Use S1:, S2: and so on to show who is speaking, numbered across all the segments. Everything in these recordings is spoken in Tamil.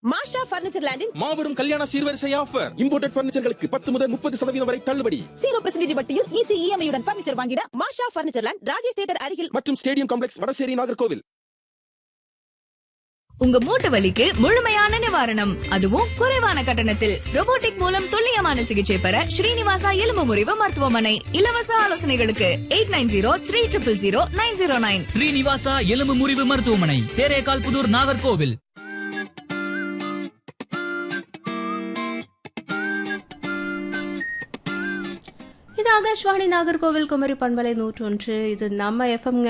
S1: மாஷா பர்னிச்சர் லேண்டின்
S2: மாபெரும் கல்யாண சீர்வரிசை ஆஃபர். இம்போர்ட்டட் பர்னிச்சர்களுக்கு 10 முதல் 30% வரை தள்ளுபடி.
S1: 0% வட்டியில் ஈஸி இஎம்ஐயுடன் பர்னிச்சர் வாங்கிட மாஷா பர்னிச்சர் லேண்ட், ராஜேஷ் தியேட்டர் அருகில்
S2: மற்றும் ஸ்டேடியம் காம்ப்ளெக்ஸ், வடசேரி, நாகர்கோவில்.
S3: உங்க மூட்டு வலிக்கு முழுமையான நிவாரணம், அதுவும் குறைவான கட்டணத்தில். ரோபோட்டிக் மூலம் துல்லியமான சிகிச்சை பெற ஸ்ரீனிவாசா எலும்பு முறிவு மருத்துவமனை. இலவச ஆலோசனைகளுக்கு 8903000909.
S4: ஸ்ரீனிவாசா எலும்பு முறிவு மருத்துவமனை, தேரேகால் புதூர், நாகர்கோவில்.
S5: இது ஆகாஷ்வாணி நாகர்கோவில் குமரி பண்பலை 101. இது நம்ம எஃப்எம்ங்க.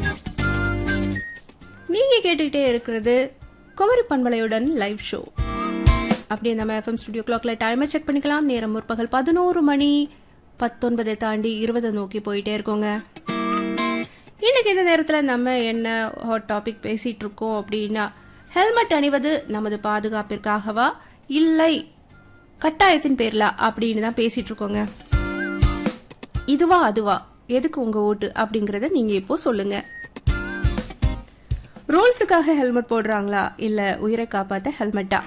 S5: நீங்க கேட்டுக்கிட்டே இருக்கிறது குமரி பண்பலையுடன் லைவ் ஷோ. அப்படியே நம்ம எஃப்எம் ஸ்டுடியோ கிளாக்ல டைமை செக் பண்ணிக்கலாம். நேரம் முற்பகல் 11 மணி 19 தாண்டி 20 நோக்கி போயிட்டே இருக்கோங்க. இன்னைக்கு இந்த நேரத்தில் நம்ம என்ன ஹாட் டாபிக் பேசிட்டு இருக்கோம் அப்படின்னா, ஹெல்மெட் அணிவது நமது பாதுகாப்பிற்காகவா இல்லை கட்டாயத்தின் பேர்ல அப்படின்னு தான் பேசிட்டு இருக்கோங்க. இதுவா அதுவா, எதுக்கு உங்க ஓட்டு அப்படிங்கறத நீங்க இப்போ சொல்லுங்க. ரூல்ஸுக்காக ஹெல்மெட் போடுறாங்களா இல்ல உயிரை காப்பாத்த ஹெல்மெட்டா?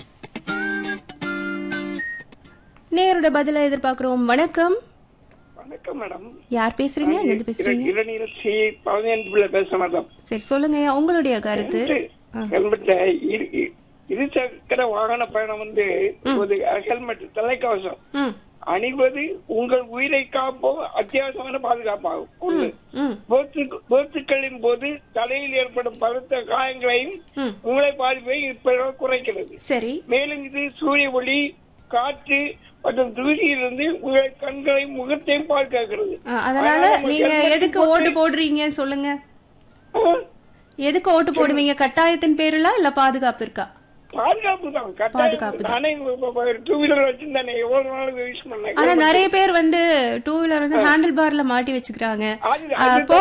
S5: நேரோட பதில எதிர்பார்க்கிறோம். வணக்கம்.
S6: வணக்கம் மேடம்.
S5: யார் பேசுறீங்க? எங்க பேசுறீங்க?
S6: இளநீரட்சி 15 பேச மேடம்.
S5: சரி சொல்லுங்க, உங்களுடைய கருத்து.
S6: ஹெல்மெட் இருசக்கர வாகன பயணம் வந்து ஹெல்மெட் தலைக்கவசம் அணிவது உங்கள் உயிரை காப்போம் அத்தியாவசியமான பாதுகாப்பாகும். ஒன்று, விபத்துக்களின் போது தலையில் ஏற்படும் பலத்த காயங்களையும் உங்களை பாதிப்பை குறைக்கிறது.
S5: சரி.
S6: மேலும் இது சூரிய ஒளி, காற்று மற்றும் தூசியிலிருந்து உங்கள் கண்களையும் முகத்தையும் பாதுகாக்கிறது.
S5: அதனால நீங்க எதுக்கு ஓட்டு போடுறீங்க சொல்லுங்க. எதுக்கு ஓட்டு போடுவீங்க? கட்டாயத்தின் பேருலா இல்ல பாதுகாப்பு இருக்கா?
S6: பாதுகாப்பு தான்.
S5: பாதுகாப்பு.
S6: நானே 2 வீலர் வச்சிருந்தானே எவ்வளவு நாள் யூஸ் பண்ணேன்.
S5: ஆனா நிறைய பேர் வந்து 2 வீலர் வந்து ஹேண்டில் பார்ல மாட்டி வச்சுக்கிறாங்க.